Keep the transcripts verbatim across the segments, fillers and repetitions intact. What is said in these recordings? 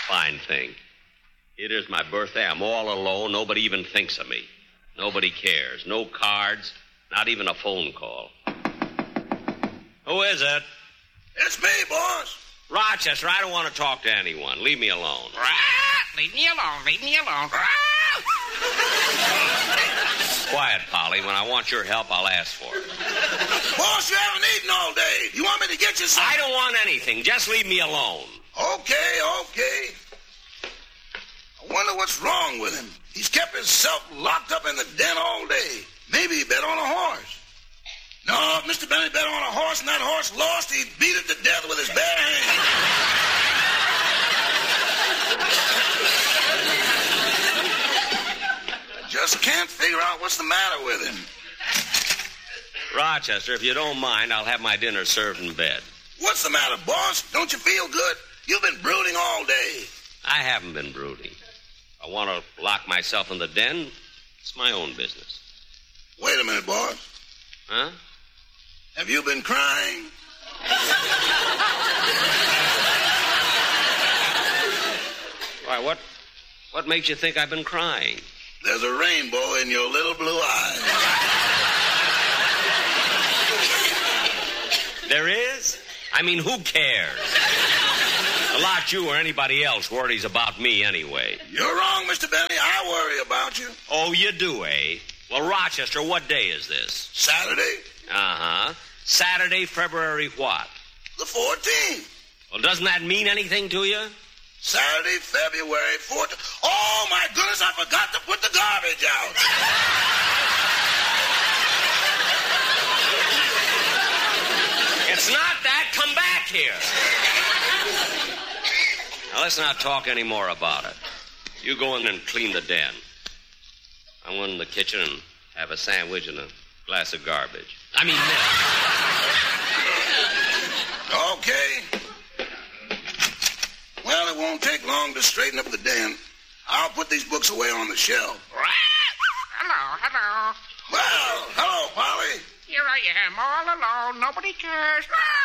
Fine thing. It is my birthday. I'm all alone. Nobody even thinks of me. Nobody cares. No cards, not even a phone call. Who is it? It's me, boss. Rochester, I don't want to talk to anyone. Leave me alone. Leave me alone. Leave me alone. Quiet, Polly. When I want your help, I'll ask for it. Boss, you haven't eaten all day. You want me to get you something? I don't want anything. Just leave me alone. Okay, okay. I wonder what's wrong with him. He's kept himself locked up in the den all day. Maybe he bet on a horse. No, if Mister Benny bet on a horse and that horse lost, he'd beat it to death with his bare hands. Just can't figure out what's the matter with him. Rochester, if you don't mind, I'll have my dinner served in bed. What's the matter, boss? Don't you feel good? You've been brooding all day. I haven't been brooding. I want to lock myself in the den. It's my own business. Wait a minute, boss. Huh? Have you been crying? Why, what, what makes you think I've been crying? There's a rainbow in your little blue eyes. There is? I mean, who cares? A lot you or anybody else worries about me anyway. You're wrong, Mister Benny. I worry about you. Oh, you do, eh? Well, Rochester, what day is this? Saturday? Uh-huh. Saturday, February what? The fourteenth. Well, doesn't that mean anything to you? Saturday, February fourteenth. Oh, my goodness, I forgot to put the garbage out. It's not that. Come back here. Now, let's not talk any more about it. You go in and clean the den. I'll go in the kitchen and have a sandwich and a glass of garbage. I mean, milk. Okay. Well, it won't take long to straighten up the den. I'll put these books away on the shelf. Hello, hello. Well, hello, Polly. Here I am, all alone. Nobody cares.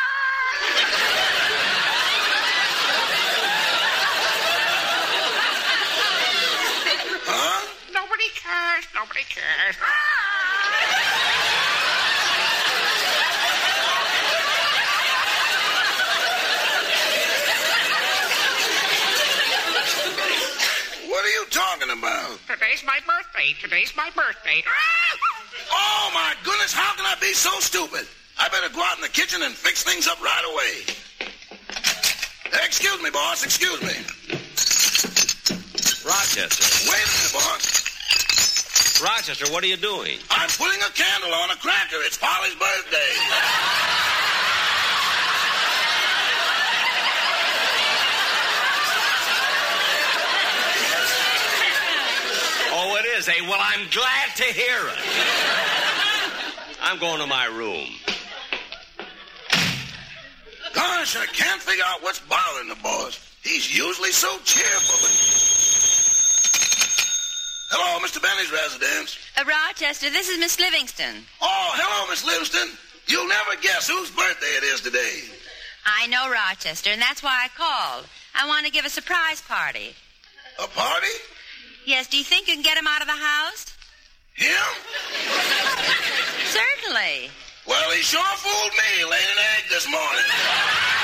Huh? Nobody cares. Nobody cares. What are you talking about? Today's my birthday. Today's my birthday. Oh, my goodness, how can I be so stupid? I better go out in the kitchen and fix things up right away. Excuse me, boss, excuse me. Rochester. Wait a minute, boss. Rochester, what are you doing? I'm putting a candle on a cracker. It's Polly's birthday. Oh, it is, eh? Well, I'm glad to hear it. I'm going to my room. Gosh, I can't figure out what's bothering the boss. He's usually so cheerful. Hello, Mister Benny's residence. Uh, Rochester, this is Miss Livingston. Oh, hello, Miss Livingston. You'll never guess whose birthday it is today. I know Rochester, and that's why I called. I want to give a surprise party. A party? Yes, do you think you can get him out of the house? Him? Certainly. Well, he sure fooled me laying an egg this morning.